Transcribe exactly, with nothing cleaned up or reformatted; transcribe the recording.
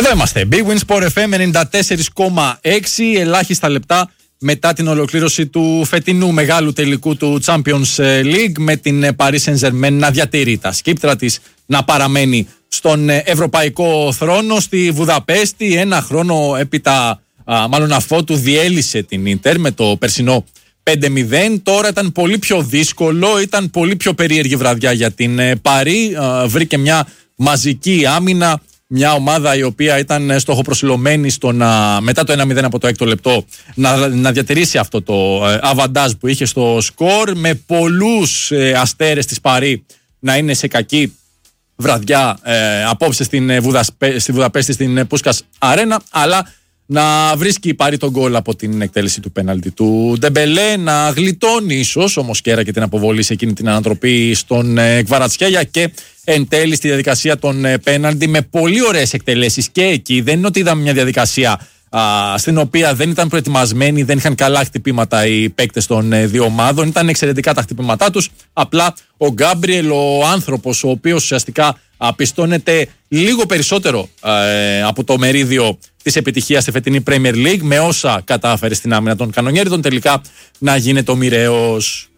Εδώ είμαστε. Big Win Sport εφ εμ ενενήντα τέσσερα κόμμα έξι, ελάχιστα λεπτά μετά την ολοκλήρωση του φετινού μεγάλου τελικού του Champions League, με την Paris Saint-Germain να διατηρεί τα σκύπτρα της, να παραμένει στον ευρωπαϊκό θρόνο στη Βουδαπέστη, ένα χρόνο έπειτα, α, μάλλον αφότου διέλυσε την Ίντερ με το περσινό πέντε μηδέν. Τώρα ήταν πολύ πιο δύσκολο, ήταν πολύ πιο περίεργη βραδιά για την Παρί. Βρήκε μια μαζική άμυνα, μια ομάδα η οποία ήταν στοχοπροσιλωμένη στο να, μετά το ένα μηδέν από το έκτο λεπτό, να, να διατηρήσει αυτό το αβαντάζ που είχε στο σκορ, με πολλούς ε, αστέρες της Παρί να είναι σε κακή βραδιά ε, απόψε στην Βουδασπέ, στη Βουδαπέστη, στην Πούσκας Αρένα, αλλά να βρίσκει η Παρί τον γκολ από την εκτέλεση του πέναλτι του Ντεμπελέ, να γλιτώνει ίσως ο Μοσκέρα και την αποβολή σε εκείνη την ανατροπή στον ε, Κβαρατσχέλια, και εν τέλει στη διαδικασία των ε, πέναλτι με πολύ ωραίες εκτελέσεις και εκεί. Δεν είναι ότι είδαμε μια διαδικασία α, στην οποία δεν ήταν προετοιμασμένοι, δεν είχαν καλά χτυπήματα οι παίκτες των ε, δύο ομάδων. Ήταν εξαιρετικά τα χτυπήματά τους. Απλά ο Γκάμπριελ, ο άνθρωπος ο οποίος ουσιαστικά πιστώνεται λίγο περισσότερο ε, από το μερίδιο της επιτυχίας στη φετινή Premier League, με όσα κατάφερε στην άμυνα των κανονιέριδων, τελικά να γίνεται ο μοιραίος.